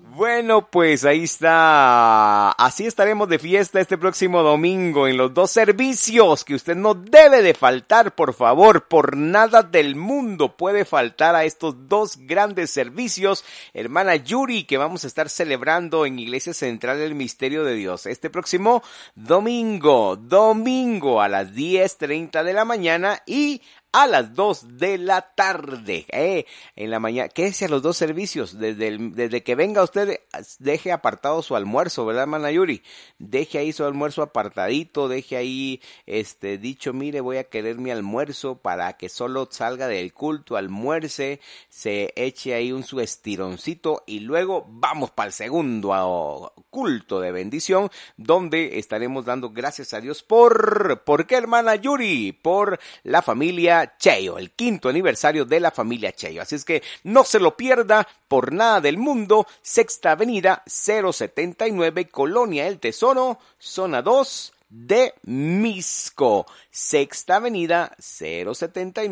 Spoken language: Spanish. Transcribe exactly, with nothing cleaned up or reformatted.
Bueno, pues ahí está. Así estaremos de fiesta este próximo domingo en los dos servicios que usted no debe de faltar, por favor. Por nada del mundo puede faltar a estos dos grandes servicios, hermana Yuri, que vamos a estar celebrando en Iglesia Central del Misterio de Dios. Este próximo domingo, domingo a las diez treinta de la mañana y a las dos de la tarde, eh, en la mañana. Quédese a los dos servicios, desde el, desde que venga usted, deje apartado su almuerzo, ¿verdad, hermana Yuri? Deje ahí su almuerzo apartadito, deje ahí, este, dicho, mire, voy a querer mi almuerzo para que solo salga del culto, almuerce, se eche ahí un su estironcito y luego vamos para el segundo culto de bendición, donde estaremos dando gracias a Dios por, ¿por qué, hermana Yuri? Por la familia Cheyo, el quinto aniversario de la familia Cheyo. Así es que no se lo pierda por nada del mundo. Sexta Avenida cero setenta y nueve, Colonia El Tesoro, zona dos de Misco. Sexta Avenida cero setenta y nueve.